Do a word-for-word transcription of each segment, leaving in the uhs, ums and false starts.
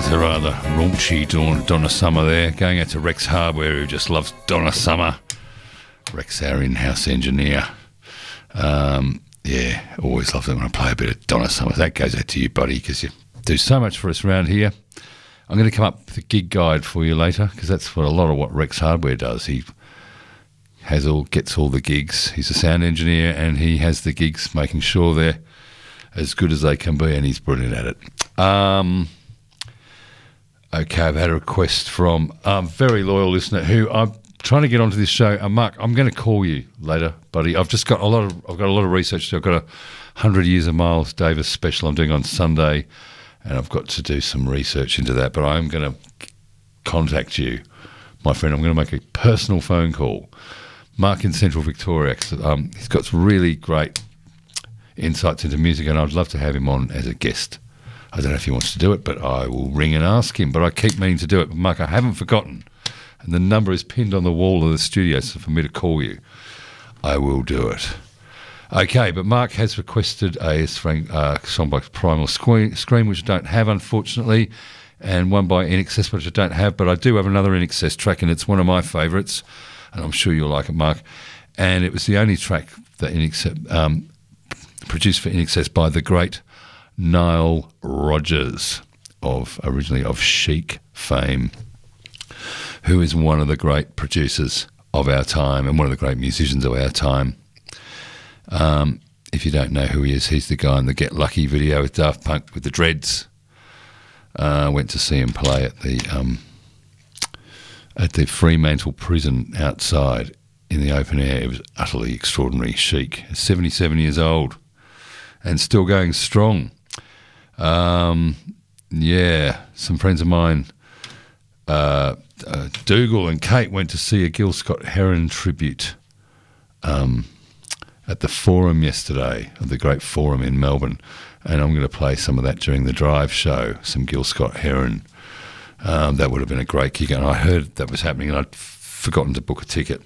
was a rather raunchy Donna, Donna Summer there. Going out to Rex Hardware, who just loves Donna Summer. Rex, our in-house engineer. Um, yeah, always love it when I play a bit of Donna Summer. That goes out to you, buddy, because you do so much for us around here. I'm going to come up with a gig guide for you later, because that's what a lot of what Rex Hardware does. He has all gets all the gigs. He's a sound engineer, and he has the gigs, making sure they're as good as they can be, and he's brilliant at it. Um, okay, I've had a request from a very loyal listener who I'm trying to get onto this show. Uh, Mark, I'm going to call you later, buddy. I've just got a lot of I've got a lot of research to do. I've got a hundred years of Miles Davis special I'm doing on Sunday, and I've got to do some research into that. But I'm going to contact you, my friend. I'm going to make a personal phone call. Mark in Central Victoria. Um, he's got really great insights into music, and I'd love to have him on as a guest. I don't know if he wants to do it, but I will ring and ask him. But I keep meaning to do it. But Mark, I haven't forgotten, and the number is pinned on the wall of the studio, so for me to call you, I will do it. Okay, but Mark has requested a uh, song by Primal Scream, which I don't have, unfortunately, and one by I N X S, which I don't have, but I do have another I N X S track, and it's one of my favourites, and I'm sure you'll like it, Mark. And it was the only track that I N X S, um, produced for I N X S by the great Nile Rodgers, of originally of Chic fame, who is one of the great producers of our time and one of the great musicians of our time. Um, if you don't know who he is, he's the guy in the Get Lucky video with Daft Punk with the dreads. I uh, went to see him play at the um, at the Fremantle prison outside in the open air. It was utterly extraordinary. Chic, seventy-seven years old and still going strong. Um, yeah, some friends of mine, uh, uh, Dougal and Kate, went to see a Gil Scott-Heron tribute um, at the Forum yesterday, at the Great Forum in Melbourne, and I'm going to play some of that during the drive show, some Gil Scott-Heron. Um, that would have been a great gig, and I heard that was happening, and I'd forgotten to book a ticket.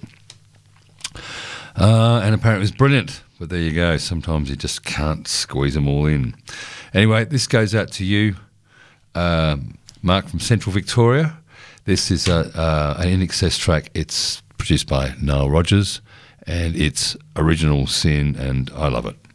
Uh, and apparently it was brilliant. But there you go. Sometimes you just can't squeeze them all in. Anyway, this goes out to you, um, Mark from Central Victoria. This is a, uh, an I N X S track. It's produced by Nile Rodgers, and it's original sin, and I love it.